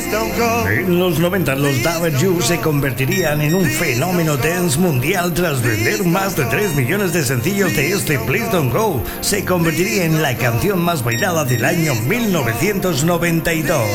En los 90 los W se convertirían en un fenómeno dance mundial tras vender más de 3 millones de sencillos de este Please Don't Go. Se convertiría en la canción más bailada del año 1992.